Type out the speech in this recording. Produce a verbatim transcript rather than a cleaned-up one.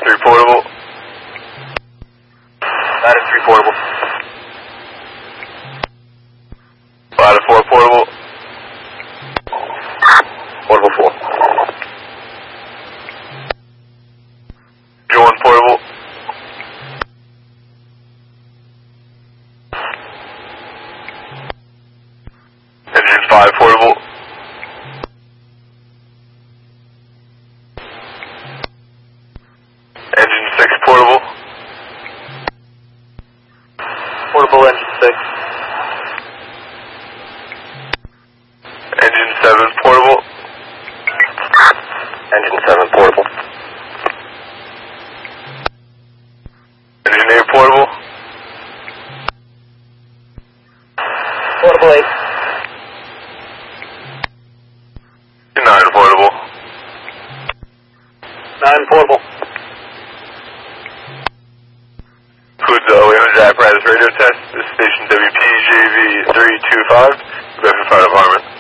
three portable. Ladder three portable. Ladder four portable. Portable four. Engine one portable. Engine five portable. Engine six portable. Portable engine six. Engine seven portable. Engine seven portable. Engine eight portable. Portable eight. nine portable. nine portable. Includes the Williams apparatus radio test. This is station W P J V three two five. Go to the fire department.